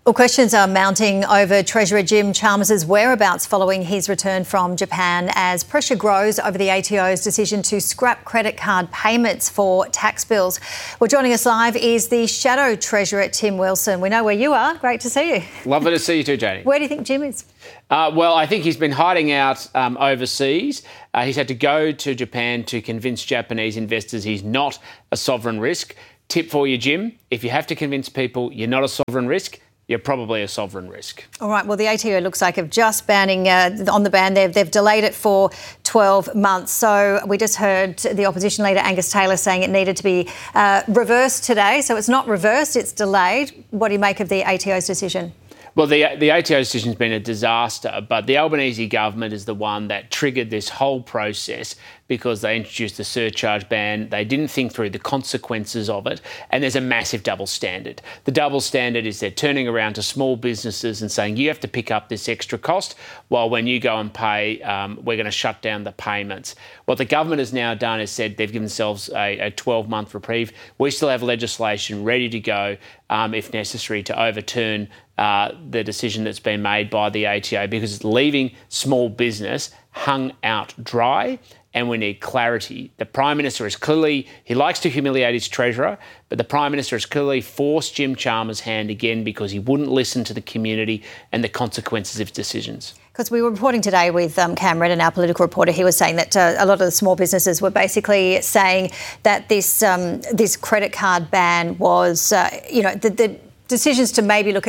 Well, questions are mounting over Treasurer Jim Chalmers' whereabouts following his return from Japan as pressure grows over the ATO's decision to scrap credit card payments for tax bills. Well, joining us live is the Shadow Treasurer, Tim Wilson. We know where you are. Great to see you. Lovely to see you too, Janie. Where do you think Jim is? Well, I think he's been hiding out overseas. He's had to go to Japan to convince Japanese investors he's not a sovereign risk. Tip for you, Jim, if you have to convince people you're not a sovereign risk, you're probably a sovereign risk. All right. Well, the ATO looks like have just banning on the ban. They've delayed it for 12 months. So we just heard the opposition leader Angus Taylor saying it needed to be reversed today. So it's not reversed, it's delayed. What do you make of the ATO's decision? Well, the ATO decision's been a disaster, but the Albanese government is the one that triggered this whole process because they introduced the surcharge ban. They didn't think through the consequences of it, and there's a massive double standard. The double standard is they're turning around to small businesses and saying, you have to pick up this extra cost, while when you go and pay, we're going to shut down the payments. What the government has now done is said they've given themselves a 12-month reprieve. We still have legislation ready to go, if necessary, to overturn the decision that's been made by the ATO, because it's leaving small business hung out dry, and we need clarity. The Prime Minister is clearly, he likes to humiliate his Treasurer, but the Prime Minister has clearly forced Jim Chalmers' hand again because he wouldn't listen to the community and the consequences of decisions. Because we were reporting today with Cam Redden, our political reporter. He was saying that a lot of the small businesses were basically saying that this credit card ban was, the decisions to maybe look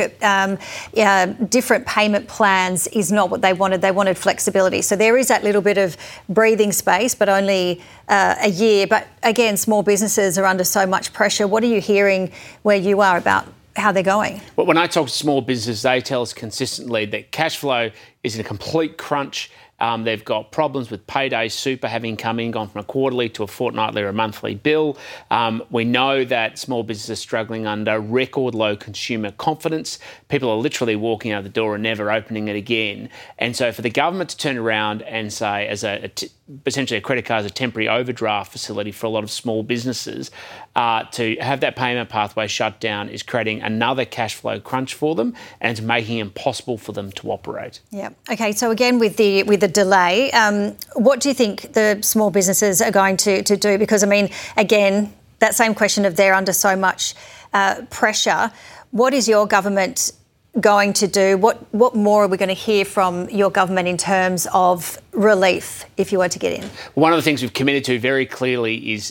at different payment plans is not what they wanted. They wanted flexibility. So there is that little bit of breathing space, but only a year. But again, small businesses are under so much pressure. What are you hearing where you are about how they're going? Well, when I talk to small businesses, they tell us consistently that cash flow is in a complete crunch. They've got problems with payday super having come in, gone from a quarterly to a fortnightly or a monthly bill. We know that small businesses are struggling under record low consumer confidence. People are literally walking out the door and never opening it again. And so for the government to turn around and say, as essentially a credit card as a temporary overdraft facility for a lot of small businesses, to have that payment pathway shut down is creating another cash flow crunch for them, and it's making it impossible for them to operate. Yeah. Okay. So again, with the delay, what do you think the small businesses are going to do? Because I mean, again, that same question of they're under so much pressure. What is your government going to do? What more are we going to hear from your government in terms of relief if you were to get in? One of the things we've committed to very clearly is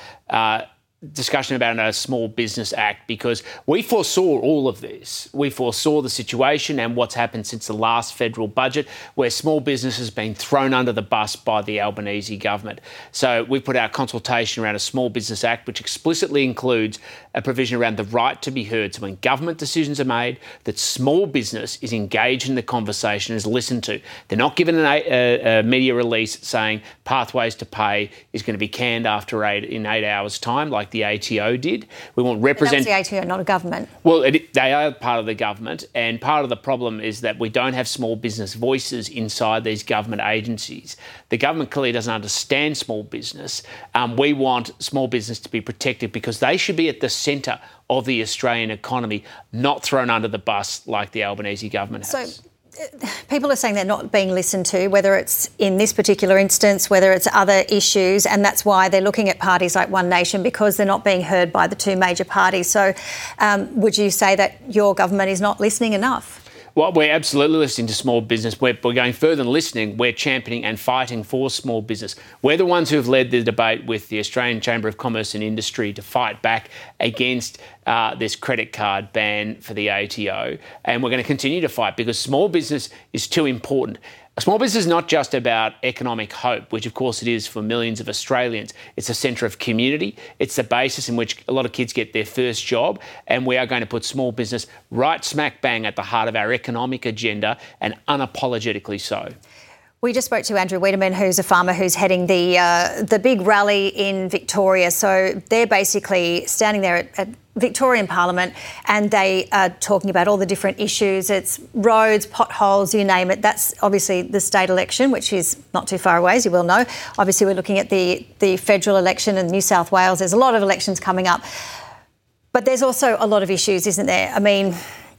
discussion about a Small Business Act, because we foresaw all of this. We foresaw the situation and what's happened since the last federal budget, where small business has been thrown under the bus by the Albanese government. So we put out consultation around a Small Business Act, which explicitly includes a provision around the right to be heard. So when government decisions are made, that small business is engaged in the conversation, is listened to. They're not given a media release saying pathways to pay is going to be canned in 8 hours' time, like the ATO did. We want represent. That's the ATO, not a government. Well, they are part of the government, and part of the problem is that we don't have small business voices inside these government agencies. The government clearly doesn't understand small business. We want small business to be protected because they should be at the centre of the Australian economy, not thrown under the bus like the Albanese government has. So people are saying they're not being listened to, whether it's in this particular instance, whether it's other issues, and that's why they're looking at parties like One Nation, because they're not being heard by the two major parties. So would you say that your government is not listening enough? Well, we're absolutely listening to small business. We're going further than listening. We're championing and fighting for small business. We're the ones who have led the debate with the Australian Chamber of Commerce and Industry to fight back against this credit card ban for the ATO. And we're going to continue to fight because small business is too important. A small business is not just about economic hope, which of course it is for millions of Australians. It's a centre of community. It's the basis in which a lot of kids get their first job. And we are going to put small business right smack bang at the heart of our economic agenda, and unapologetically so. We just spoke to Andrew Wiedemann, who's a farmer who's heading the big rally in Victoria. So they're basically standing there at Victorian Parliament and they are talking about all the different issues. It's roads, potholes, you name it. That's obviously the state election, which is not too far away, as you well know. Obviously, we're looking at the federal election in New South Wales. There's a lot of elections coming up. But there's also a lot of issues, isn't there? I mean,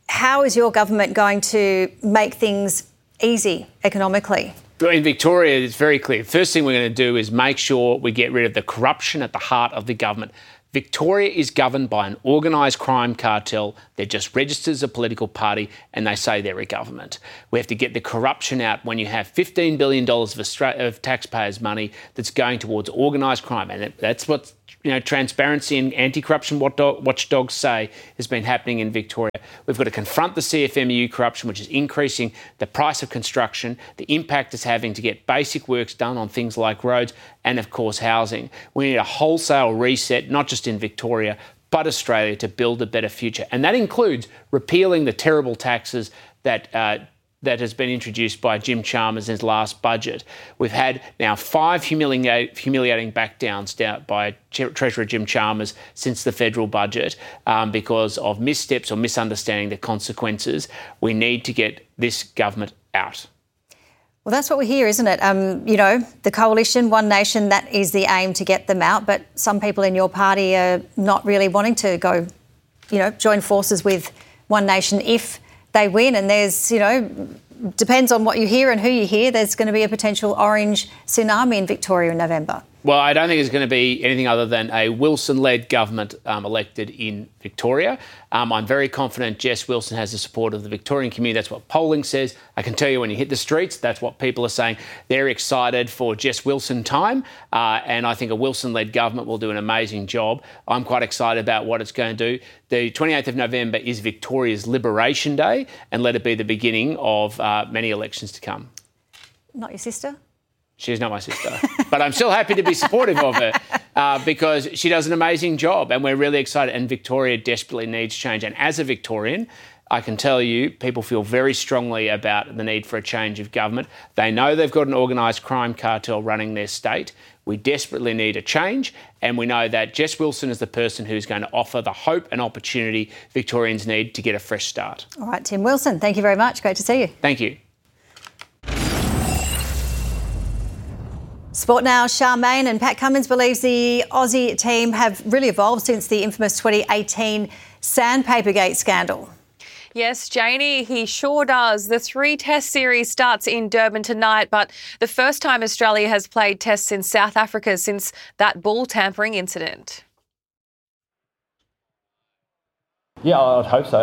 how is your government going to make things easy economically? In Victoria, it's very clear. First thing we're going to do is make sure we get rid of the corruption at the heart of the government. Victoria is governed by an organised crime cartel. They're just registered as a political party and they say they're a government. We have to get the corruption out when you have $15 billion of taxpayers' money that's going towards organised crime. And that's what transparency and anti-corruption watchdogs say has been happening in Victoria. We've got to confront the CFMEU corruption, which is increasing the price of construction, the impact it's having to get basic works done on things like roads and, of course, housing. We need a wholesale reset, not just in Victoria, but Australia, to build a better future. And that includes repealing the terrible taxes that has been introduced by Jim Chalmers in his last budget. We've had now 5 humiliating backdowns by Treasurer Jim Chalmers since the federal budget because of missteps or misunderstanding the consequences. We need to get this government out. Well, that's what we hear, isn't it? The coalition, One Nation, that is the aim, to get them out. But some people in your party are not really wanting to go, join forces with One Nation if they win. And there's, depends on what you hear and who you hear, there's going to be a potential orange tsunami in Victoria in November. Well, I don't think it's going to be anything other than a Wilson-led government elected in Victoria. I'm very confident Jess Wilson has the support of the Victorian community. That's what polling says. I can tell you when you hit the streets, that's what people are saying. They're excited for Jess Wilson time, and I think a Wilson-led government will do an amazing job. I'm quite excited about what it's going to do. The 28th of November is Victoria's Liberation Day, and let it be the beginning of many elections to come. Not your sister? She's not my sister, but I'm still happy to be supportive of her because she does an amazing job and we're really excited, and Victoria desperately needs change. And as a Victorian, I can tell you people feel very strongly about the need for a change of government. They know they've got an organised crime cartel running their state. We desperately need a change, and we know that Jess Wilson is the person who's going to offer the hope and opportunity Victorians need to get a fresh start. All right, Tim Wilson, thank you very much. Great to see you. Thank you. Sport now. Charmaine and Pat Cummins believes the Aussie team have really evolved since the infamous 2018 Sandpapergate scandal. Yes, Janie, he sure does. The 3-test series starts in Durban tonight, but the first time Australia has played tests in South Africa since that ball tampering incident. Yeah, I'd hope so.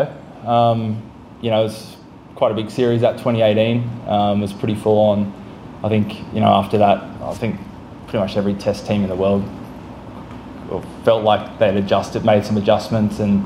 It was quite a big series, that 2018. It was pretty full on. I think, after that, I think pretty much every test team in the world felt like they'd made some adjustments, and,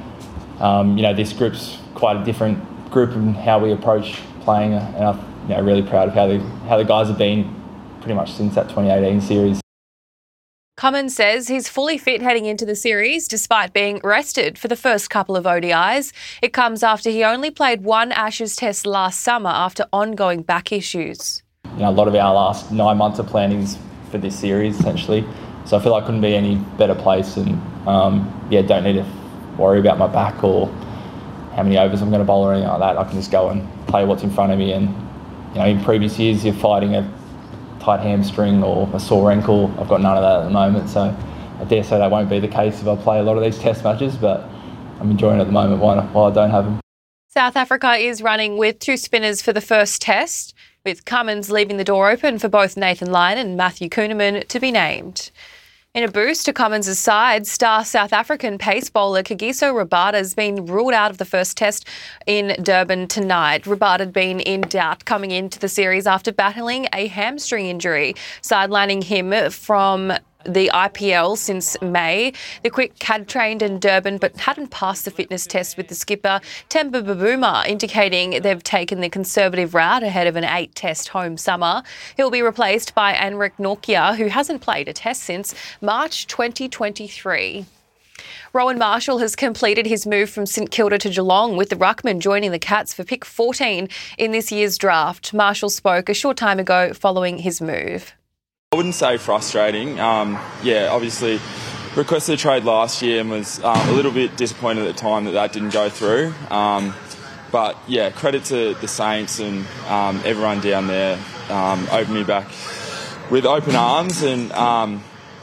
this group's quite a different group in how we approach playing, and I'm really proud of how the guys have been pretty much since that 2018 series. Cummins says he's fully fit heading into the series despite being rested for the first couple of ODIs. It comes after he only played one Ashes test last summer after ongoing back issues. A lot of our last 9 months of planning is for this series, essentially. So I feel like I couldn't be any better place, and don't need to worry about my back or how many overs I'm going to bowl or anything like that. I can just go and play what's in front of me. And in previous years, you're fighting a tight hamstring or a sore ankle. I've got none of that at the moment, so I dare say that won't be the case if I play a lot of these test matches. But I'm enjoying it at the moment while I don't have them. South Africa is running with 2 spinners for the first test, with Cummins leaving the door open for both Nathan Lyon and Matthew Kuhnemann to be named. In a boost to Cummins' side, star South African pace bowler Kagiso Rabada has been ruled out of the first test in Durban tonight. Rabada had been in doubt coming into the series after battling a hamstring injury, sidelining him from the IPL since May. The quick had trained in Durban but hadn't passed the fitness test with the skipper Temba Bavuma, indicating they've taken the conservative route ahead of an 8-test home summer. He'll be replaced by Anrich Nortje, who hasn't played a test since March 2023. Rowan Marshall has completed his move from St Kilda to Geelong, with the ruckman joining the Cats for pick 14 in this year's draft. Marshall spoke a short time ago following his move. I wouldn't say frustrating. Obviously requested a trade last year and was a little bit disappointed at the time that didn't go through. But credit to the Saints and everyone down there opened me back with open arms, and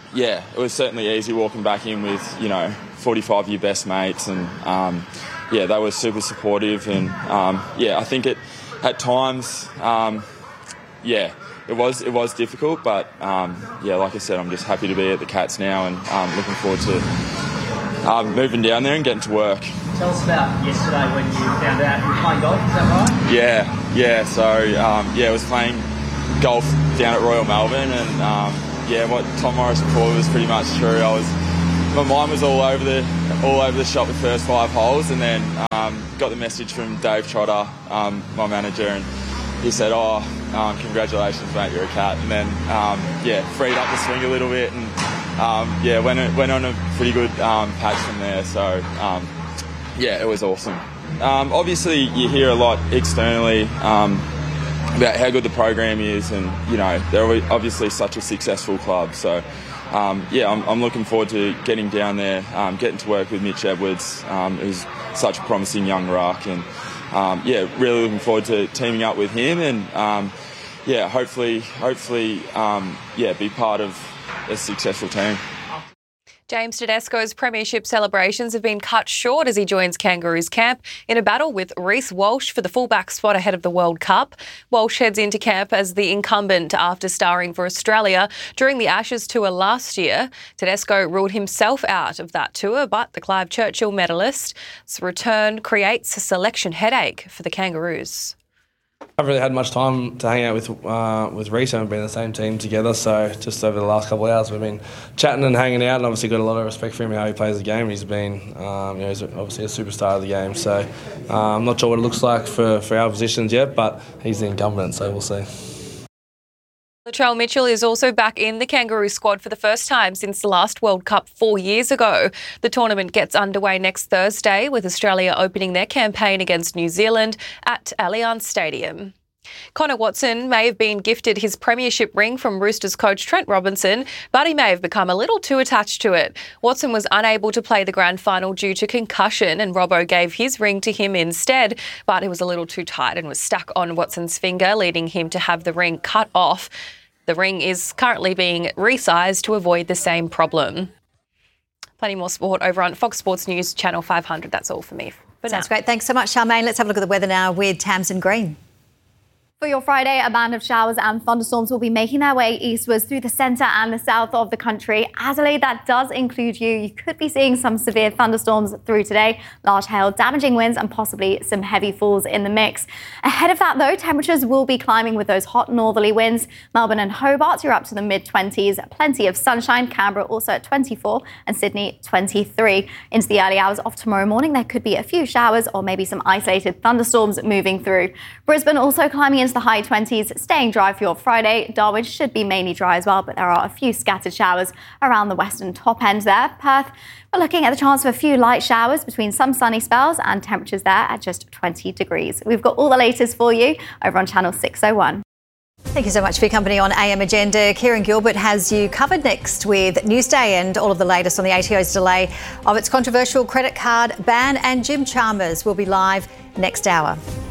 yeah, it was certainly easy walking back in with 45 of your best mates, and yeah, they were super supportive, and I think at times, yeah, it was difficult, but yeah, like I said, I'm just happy to be at the Cats now, and looking forward to moving down there and getting to work. Tell us about yesterday when you found out you were playing golf, is that right? Yeah. So I was playing golf down at Royal Melbourne, and what Tom Morrison thought was pretty much true. My mind was all over the shop the first 5 holes, and then got the message from Dave Trotter, my manager, and he said, congratulations mate, you're a Cat. And then freed up the swing a little bit, and went on a pretty good patch from there. So it was awesome. Obviously you hear a lot externally about how good the program is, and they're obviously such a successful club. So I'm looking forward to getting down there, getting to work with Mitch Edwards, who's such a promising young ruck, and really looking forward to teaming up with him, and hopefully be part of a successful team. James Tedesco's premiership celebrations have been cut short as he joins Kangaroos camp in a battle with Reece Walsh for the fullback spot ahead of the World Cup. Walsh heads into camp as the incumbent after starring for Australia during the Ashes tour last year. Tedesco ruled himself out of that tour, but the Clive Churchill medalist's return creates a selection headache for the Kangaroos. I haven't really had much time to hang out with Reece. I haven't been in the same team together, so just over the last couple of hours we've been chatting and hanging out, and obviously got a lot of respect for him and how he plays the game. He's been, he's obviously a superstar of the game, so I'm not sure what it looks like for our positions yet, but he's the incumbent, so we'll see. Latrell Mitchell is also back in the Kangaroo squad for the first time since the last World Cup 4 years ago. The tournament gets underway next Thursday, with Australia opening their campaign against New Zealand at Allianz Stadium. Connor Watson may have been gifted his premiership ring from Roosters coach Trent Robinson, but he may have become a little too attached to it. Watson was unable to play the grand final due to concussion, and Robbo gave his ring to him instead, but it was a little too tight and was stuck on Watson's finger, leading him to have the ring cut off. The ring is currently being resized to avoid the same problem. Plenty more sport over on Fox Sports News Channel 500. That's all for me. Sounds great. Thanks so much, Charmaine. Let's have a look at the weather now with Tamsin Green. For your Friday, a band of showers and thunderstorms will be making their way eastwards through the centre and the south of the country. Adelaide, that does include you. You could be seeing some severe thunderstorms through today, large hail, damaging winds and possibly some heavy falls in the mix. Ahead of that, though, temperatures will be climbing with those hot northerly winds. Melbourne and Hobart, you're up to the mid-20s. Plenty of sunshine. Canberra also at 24 and Sydney 23. Into the early hours of tomorrow morning, there could be a few showers or maybe some isolated thunderstorms moving through. Brisbane also climbing into the high 20s, staying dry for your Friday. Darwin should be mainly dry as well, but there are a few scattered showers around the western top end there. Perth, we're looking at the chance of a few light showers between some sunny spells and temperatures there at just 20 degrees. We've got all the latest for you over on Channel 601. Thank you so much for your company on AM Agenda. Kieran Gilbert has you covered next with Newsday and all of the latest on the ATO's delay of its controversial credit card ban, and Jim Chalmers will be live next hour.